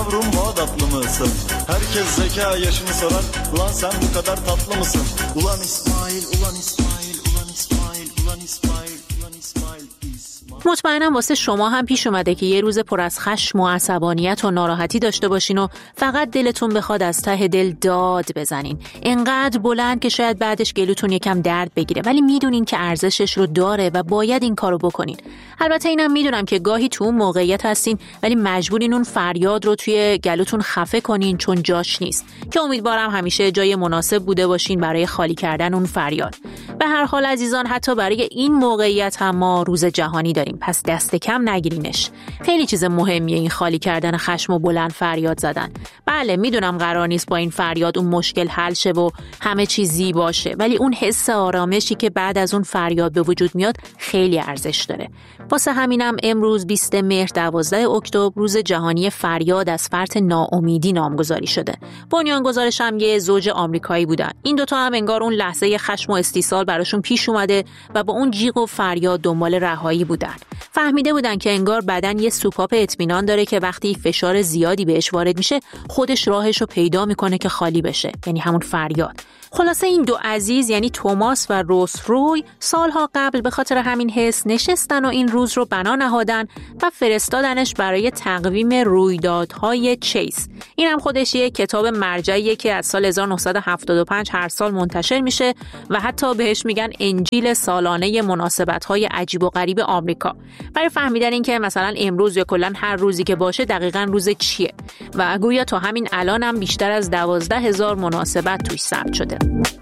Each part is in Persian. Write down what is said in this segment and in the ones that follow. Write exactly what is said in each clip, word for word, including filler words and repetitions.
yavrum Bağdatlı mısın? Herkes zeka yaşını sorar. Ulan sen bu kadar tatlı mısın? Ulan İsmail, ulan İsmail, ulan İsmail, ulan İsmail, ulan İsmail. مطمئنم واسه شما هم پیش اومده که یه روز پر از خشم و عصبانیت و ناراحتی داشته باشین و فقط دلتون بخواد از ته دل داد بزنین، انقدر بلند که شاید بعدش گلوتون یکم درد بگیره، ولی میدونین که ارزشش رو داره و باید این کارو بکنین. البته اینم میدونم که گاهی تو اون موقعیت هستین ولی مجبورین اون فریاد رو توی گلوتون خفه کنین چون جاش نیست، که امیدوارم همیشه جای مناسب بوده باشین برای خالی کردن اون فریاد. به هر حال عزیزان، حتی برای این موقعیت هم ما روز جهانی داریم، پس دست کم نگیرینش. خیلی چیز مهمیه این خالی کردن خشم و بلند فریاد زدن. بله میدونم قرار نیست با این فریاد اون مشکل حل شه و همه چیز زیبا باشه، ولی اون حس آرامشی که بعد از اون فریاد به وجود میاد خیلی ارزش داره. واسه همینم امروز بیستم مهر دوازدهم اکتبر روز جهانی فریاد از فرط ناامیدی نامگذاری شده. بنیانگذارش هم یه زوج آمریکایی بودن. این دوتا هم انگار اون لحظه خشم و استیصال براشون پیش اومده و با اون جیغ و فریاد دنبال رهایی بودن. فهمیده بودن که انگار بدن یه سوپاپ اطمینان داره که وقتی فشار زیادی بهش وارد میشه خودش راهشو پیدا میکنه که خالی بشه، یعنی همون فریاد. خلاصه این دو عزیز یعنی توماس و روس روی سالها قبل به خاطر همین حس نشستن و این روز رو بنا نهادن و فرستادنش برای تقویم رویدادهای چیس. این هم خودش یک کتاب مرجعیه که از سال هزار و نهصد و هفتاد و پنج هر سال منتشر میشه و حتی بهش میگن انجیل سالانه مناسبت‌های عجیب و غریب آمریکا، برای فهمیدن این که مثلا امروز یا کلا هر روزی که باشه دقیقاً روز چیه. و گویا تا همین الان هم بیشتر از دوازده هزار مناسبت توش ثبت شده.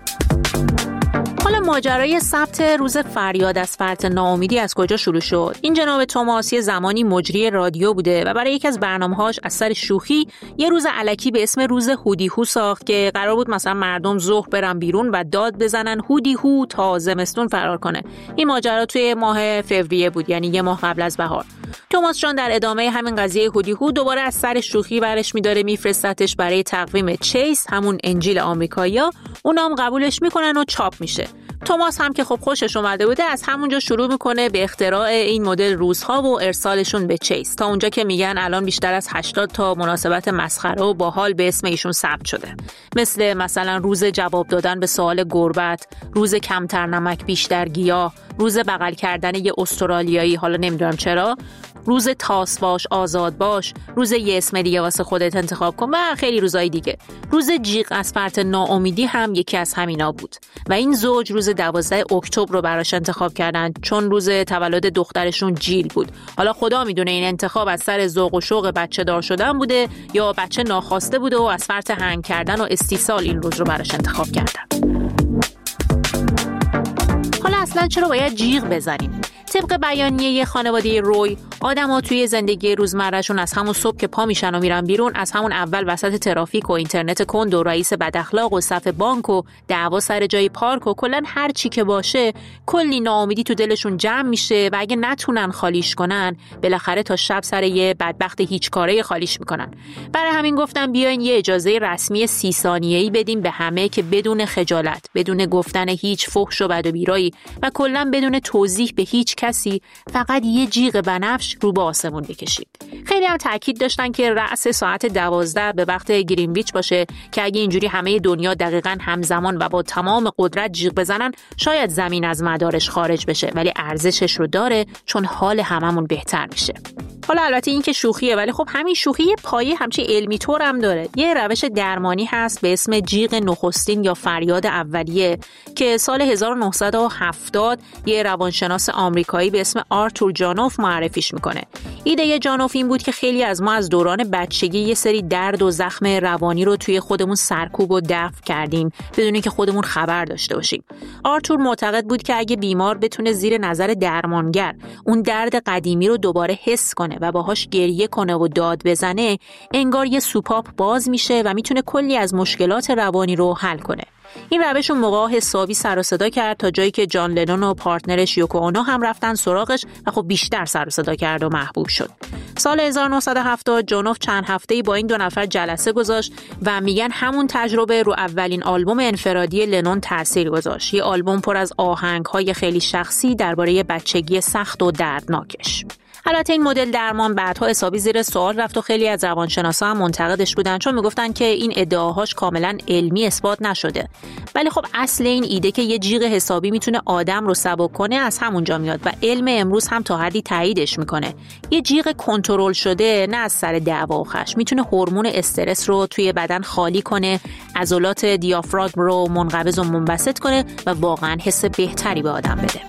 حالا ماجرای ثبت روز فریاد از فرط ناامیدی از کجا شروع شد؟ این جناب توماس یه زمانی مجری رادیو بوده و برای یکی از برنامه‌هاش از سر شوخی یه روز الکی به اسم روز هودی هو ساخت که قرار بود مثلا مردم ظهر برن بیرون و داد بزنن هودی هو تا زمستون فرار کنه. این ماجرا توی ماه فوریه بود، یعنی یه ماه قبل از بهار. توماس جان در ادامه همین قضیه هودی هو دوباره از سر شوخی برش می‌داره میفرستتش برای تقویم چیس، همون انجیل آمریکایی‌ها. اونام قبولش میکنن و چاپ میشه. توماس هم که خب خوشش اومده بوده از همونجا شروع میکنه به اختراع این مدل روزها و ارسالشون به چیس، تا اونجا که میگن الان بیشتر از هشتاد تا مناسبت مسخره و باحال به اسم ایشون ثبت شده، مثل مثلا روز جواب دادن به سوال گربت، روز کمتر نمک بیشتر گیاه، روز بغل کردن یه استرالیایی، حالا نمیدونم چرا، روز تاس باش آزاد باش، روز یه اسم دیگه واسه خودت انتخاب کن و خیلی روزای دیگه. روز جیغ از فرط ناامیدی هم یکی از همینا بود و این زوج روز دوازدهم اکتبر رو براش انتخاب کردن چون روز تولد دخترشون جیل بود. حالا خدا میدونه این انتخاب از سر ذوق و شوق بچه دار شدن بوده یا بچه ناخواسته بوده و از فرط هنگ کردن و استیصال این روز رو براش انتخاب کردن. حالا اصلا چرا باید جیغ بزنیم؟ طبق بیانیه خانواده روی، آدم‌ها توی زندگی روزمرهشون از همون صبح که پا میشن و میرن بیرون، از همون اول وسط ترافیک و اینترنت کند و رئیس بداخلاق و صف بانک و دعوا سر جای پارک و کلاً هر چی که باشه، کلی ناامیدی تو دلشون جمع میشه و اگه نتونن خالیش کنن، بالاخره تا شب سر یه بدبخت هیچ کاره خالیش میکنن. برای همین گفتم بیاین یه اجازه رسمی سی ثانیه‌ای بدیم به همه که بدون خجالت، بدون گفتن هیچ فحش و بد و بیرایی و کلاً بدون توضیح به هیچ کسی، فقط یه جیغ بنفش رو به آسمون بکشید. خیلی هم تاکید داشتن که رأس ساعت دوازده به وقت گرینویچ باشه که اگه اینجوری همه دنیا دقیقاً همزمان و با تمام قدرت جیغ بزنن، شاید زمین از مدارش خارج بشه، ولی ارزشش رو داره چون حال هممون بهتر میشه. حالا البته این که شوخیه، ولی خب همین شوخی پایه همچین علمی طور هم داره. یه روش درمانی هست به اسم جیغ نخستین یا فریاد اولیه که سال هزار و نهصد و هفتاد یه روانشناس آمریکایی به اسم آرتور جانوف معرفیش میکنه. ایده جانوف این بود که خیلی از ما از دوران بچگی یه سری درد و زخم روانی رو توی خودمون سرکوب و دفع کردیم بدون اینکه خودمون خبر داشته باشیم. آرتور معتقد بود که اگه بیمار بتونه زیر نظر درمانگر اون درد قدیمی رو دوباره حس کنه و باهاش گریه کنه و داد بزنه، انگار یه سوپاپ باز میشه و میتونه کلی از مشکلات روانی رو حل کنه. این روش اون موقع حسابی سر و صدا کرد تا جایی که جان لنون و پارتنرش یوکو اونو هم رفتن سراغش و خب بیشتر سر و صدا کرد و محبوب شد. سال هزار و نهصد و هفتاد جانوف چند هفته‌ای با این دو نفر جلسه گذاشت و میگن همون تجربه رو اولین آلبوم انفرادی لنون تاثیر گذاشت. یه آلبوم پر از آهنگ‌های خیلی شخصی درباره بچگی سخت و دردناکش. البته این مدل درمان بعدها حسابی زیر سوال رفت و خیلی از روانشناسا هم منتقدش بودن، چون میگفتن که این ادعاهاش کاملا علمی اثبات نشده. ولی خب اصل این ایده که یه جیغ حسابی میتونه آدم رو سبک کنه از همونجا میاد و علم امروز هم تا حدی تاییدش میکنه. یه جیغ کنترل شده نه از سر دعوا و خشم میتونه هورمون استرس رو توی بدن خالی کنه، عضلات دیافراگم رو منقبض و منبسط کنه و واقعا حس بهتری به آدم بده.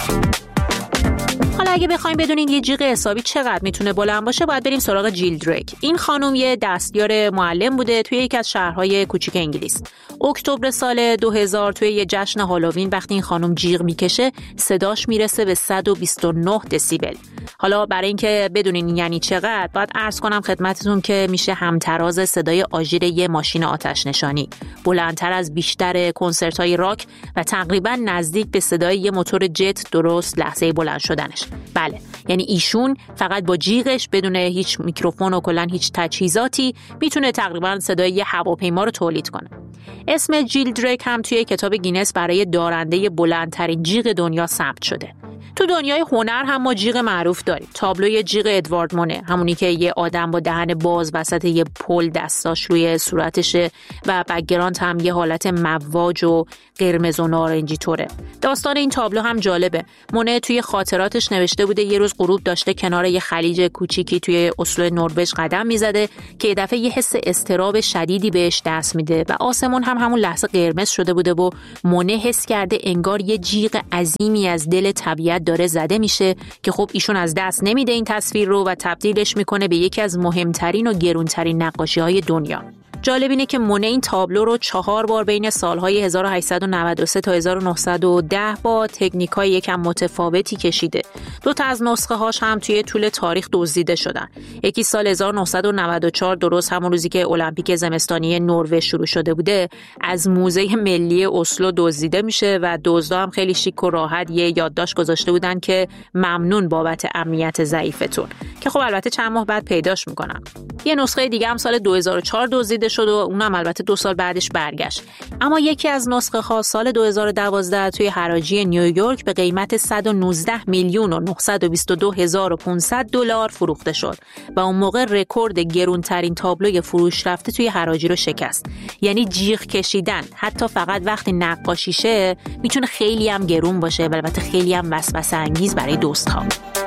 حالا اگه بخوایم بدونین یه جیغ حسابی چقدر میتونه بلند باشه، باید بریم سراغ جیل دریک. این خانم یه دستیار معلم بوده توی یکی از شهرهای کوچیک انگلیس. اکتبر سال دو هزار توی یه جشن هالووین وقتی این خانم جیغ میکشه، صداش میرسه به صد و بیست و نه دسیبل. حالا برای اینکه بدونین یعنی چقدر، باید عرض کنم خدمتتون که میشه همتراز صدای آژیر یه ماشین آتش نشانی، بلندتر از بیشتر کنسرت‌های راک و تقریبا نزدیک به صدای یه موتور جت درست لحظه بلند شدنش. بله، یعنی ایشون فقط با جیغش بدون هیچ میکروفون و کلا هیچ تجهیزاتی میتونه تقریبا صدای یه هواپیما رو تولید کنه. اسم جیل دریک هم توی کتاب گینس برای دارنده بلندترین جیغ دنیا ثبت شده. تو دنیای هنر هم ما جیغ معروف داریم. تابلوی جیغ ادوارد مونه، همونی که یه آدم با دهن باز وسط یه پل دستاش روی صورتشه و بک‌گراند هم یه حالت مواج و قرمز و نارنجی طوره. داستان این تابلو هم جالبه. مونه توی خاطراتش نوشته بوده یه روز غروب داشته کنار یه خلیج کوچیکی توی اسلو نروژ قدم میزده که یه دفعه یه حس اضطراب شدیدی بهش دست میده و آسمون هم همون لحظه قرمز شده بوده و مونه حس کرده انگار یه جیغ عظیمی از دل طبیعت داره زده میشه که خب ایشون از دست نمیده این تصویر رو و تبدیلش میکنه به یکی از مهمترین و گرونترین نقاشی‌های دنیا. جالب اینه که مونه این تابلو رو چهار بار بین سالهای هزار و هشتصد و نود و سه تا هزار و نهصد و ده با تکنیک‌های یکم متفاوتی کشیده. دو تا از نسخه هاش هم توی طول تاریخ دزدیده شدن. یکی سال هزار و نهصد و نود و چهار، درست همون روزی که المپیک زمستانی نروژ شروع شده بوده، از موزه ملی اسلو دزدیده میشه و دزدا هم خیلی شیک و راحت یه یادداشت گذاشته بودن که ممنون بابت امنیت ضعیفتون، که خب البته چند ماه بعد پیداش میکنن. یه نسخه دیگه هم سال دو هزار و چهار دزدیده شد و اونم البته دو سال بعدش برگشت. اما یکی از نسخه ها سال دو هزار و دوازده توی حراجی نیویورک به قیمت صد و نوزده میلیون و نهصد و بیست و دو هزار و پانصد دلار فروخته شد و اون موقع رکورد گرونترین تابلوی فروش رفته توی حراجی رو شکست. یعنی جیغ کشیدن حتی فقط وقتی نقاشیشه میتونه خیلی هم گرون باشه و البته خیلی هم وسوسه انگیز برای دوست‌ها.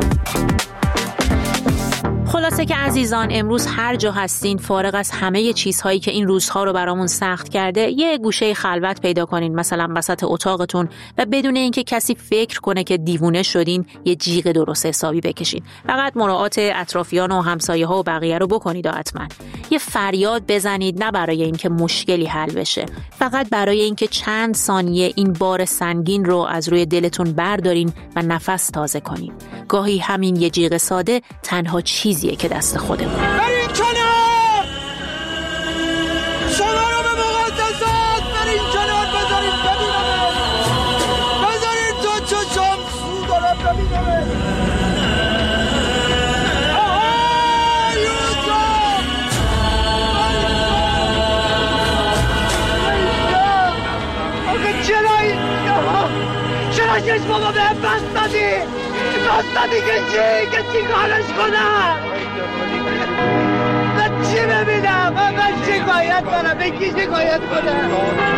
خلاصه که عزیزان، امروز هر جا هستین، فارغ از همه چیزهایی که این روزها رو برامون سخت کرده، یه گوشه خلوت پیدا کنین، مثلا وسط اتاقتون، و بدون اینکه کسی فکر کنه که دیوونه شدین یه جیغ درست حسابی بکشین. فقط مراعات اطرافیان و همسایه‌ها و بقیه رو بکنید حتما. یه فریاد بزنید، نه برای اینکه مشکلی حل بشه، فقط برای اینکه چند ثانیه این بار سنگین رو از روی دلتون بردارین و نفس تازه کنین. گاهی همین یه جیغ ساده تنها چیزیه که دست خودمون. برین کنار! شما رو به مقدسات برین کنار، بذارید ببینم، بذارید تو چه شمسو دارم ببینم. آها یوسف! آقا چرا این؟ چرا چشم بابا به هم بست دادی؟ بست دادی که چی؟ که چی کارش کنم؟ من چی ببینم؟ من شکایت کنم؟ به کی شکایت کنم؟